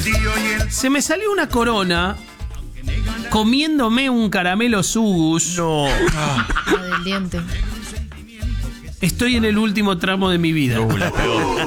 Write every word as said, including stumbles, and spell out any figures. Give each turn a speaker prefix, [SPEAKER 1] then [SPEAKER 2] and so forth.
[SPEAKER 1] Se me salió una corona comiéndome un caramelo Sugus.
[SPEAKER 2] No.
[SPEAKER 3] La del diente.
[SPEAKER 1] Estoy en el último tramo de mi vida.
[SPEAKER 2] No, la peor.